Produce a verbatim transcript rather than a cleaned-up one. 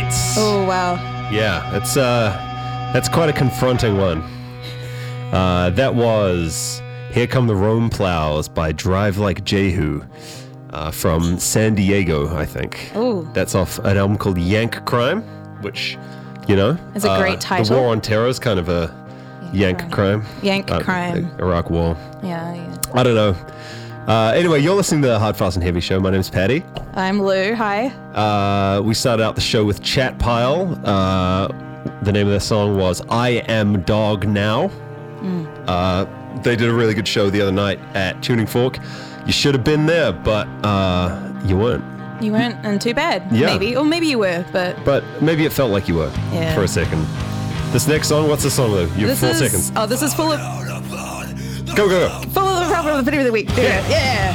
States. Oh, wow. Yeah, it's uh, that's quite a confronting one. Uh, that was Here Come the Rome Plows by Drive Like Jehu uh, from San Diego, I think. Ooh. That's off an album called Yank Crime, which, you know. It's a great uh, title. The War on Terror is kind of a Yank, Yank crime. Yank uh, crime. Iraq War. Yeah, yeah. I don't know. Uh, anyway, you're listening to the Hard, Fast and Heavy show. My name's Patty. I'm Lou. Hi. Uh, we started out the show with Chat Pile. Uh, the name of their song was I Am Dog Now. Mm. Uh, they did a really good show the other night at Tuning Fork. You should have been there, but uh, you weren't. You weren't, and too bad. Yeah. Maybe. Or maybe you were, but... But maybe it felt like you were yeah. for a second. This next song, what's the song, Lou? You have this four is, seconds. Oh, this is full of... Go, go, go. Full of the problem of the video of the week. Yeah. yeah.